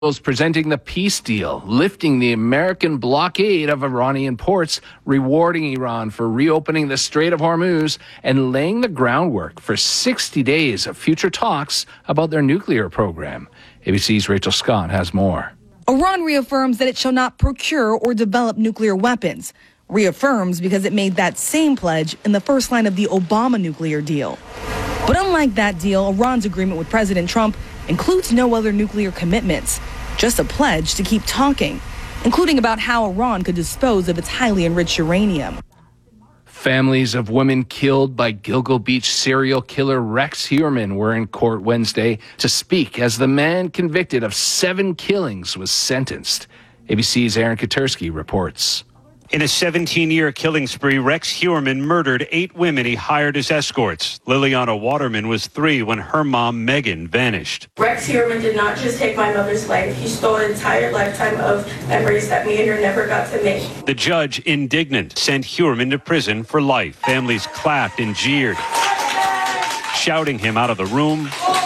was presenting the peace deal, lifting the American blockade of Iranian ports, rewarding Iran for reopening the Strait of Hormuz, and laying the groundwork for 60 days of future talks about their nuclear program. ABC's Rachel Scott has more. Iran reaffirms that it shall not procure or develop nuclear weapons. Reaffirms because it made that same pledge in the first line of the Obama nuclear deal. But unlike that deal, Iran's agreement with President Trump includes no other nuclear commitments, just a pledge to keep talking, including about how Iran could dispose of its highly enriched uranium. Families of women killed by Gilgo Beach serial killer Rex Heuermann were in court Wednesday to speak as the man convicted of 7 killings was sentenced. ABC's Aaron Katersky reports. In a 17-year killing spree, Rex Heuermann murdered 8 women he hired as escorts. Liliana Waterman was 3 when her mom, Megan, vanished. Rex Heuermann did not just take my mother's life. He stole an entire lifetime of memories that me and her never got to make. The judge, indignant, sent Heuermann to prison for life. Families clapped and jeered, shouting him out of the room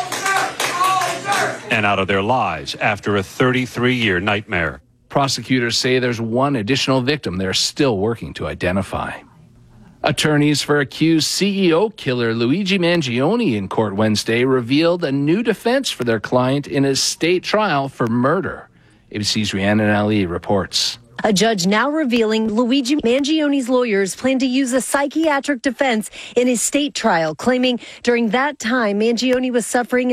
and out of their lives after a 33-year nightmare. Prosecutors say there's one additional victim they're still working to identify. Attorneys for accused CEO killer Luigi Mangione in court Wednesday revealed a new defense for their client in his state trial for murder. ABC's Rhiannon Ali reports. A judge now revealing Luigi Mangione's lawyers plan to use a psychiatric defense in his state trial, claiming during that time Mangione was suffering